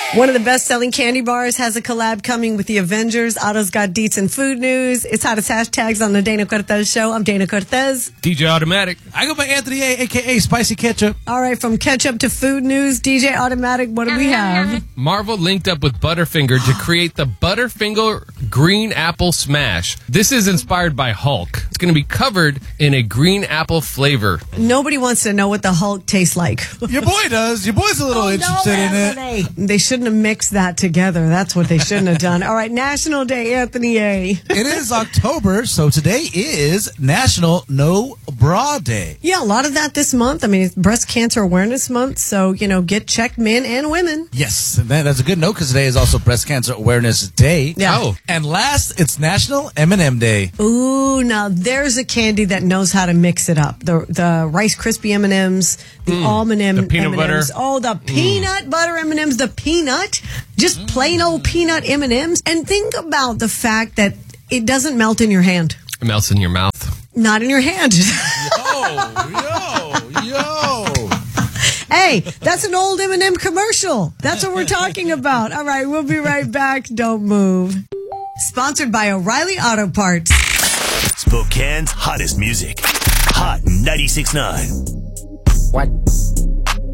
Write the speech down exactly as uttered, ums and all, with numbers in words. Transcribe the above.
One of the best-selling candy bars has a collab coming with the Avengers. Otto's got deets and food news. It's hottest hashtags on the Dana Cortez Show. I'm Dana Cortez. D J Automatic. I go by Anthony A, a k a. Spicy Ketchup. All right, from ketchup to food news, D J Automatic, what do we have? Marvel linked up with Butterfinger to create the Butterfinger Green Apple Smash. This is inspired by Hulk. It's going to be covered in a green apple flavor. Nobody wants to know what the Hulk tastes like. Your boy does. Your boy's a little Oh, interested no, in it. Anthony. They shouldn't have mixed that together. That's what they shouldn't have done. All right, National Day, Anthony A. It is October, so today is National No Bra Day. Yeah, a lot of that this month. I mean, it's Breast Cancer Awareness Month, so, you know, get checked, men and women. Yes, and that, that's a good note because today is also Breast Cancer Awareness Day. Yeah. Oh. And last, it's National M and M Day. Ooh, now there's a candy that knows how to mix it up. The the Rice Krispie M and M's, the Mm. almond M- The peanut M and M's. butter. Oh, the peanut butter M and M's, the peanut, just plain old peanut M and M's. And think about the fact that it doesn't melt in your hand. It melts in your mouth. Not in your hand. Oh, yo, yo. Hey, that's an old M and M commercial. That's what we're talking about. All right, we'll be right back. Don't move. Sponsored by O'Reilly Auto Parts. Spokane's hottest music. Hot ninety-six point nine. What?